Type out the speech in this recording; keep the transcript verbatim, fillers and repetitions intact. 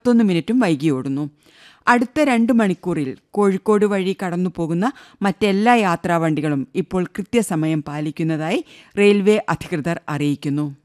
പത്തൊന്ന് മിനിറ്റും വൈകി ഓടുന്നു. അടുത്ത രണ്ട് മണിക്കൂറിൽ കോഴിക്കോട് വഴി കടന്നു പോകുന്ന മറ്റെല്ലാ യാത്രാവണ്ടികളും ഇപ്പോൾ കൃത്യസമയം പാലിക്കുന്നതായി റെയിൽവേ അധികൃതർ അറിയിക്കുന്നു.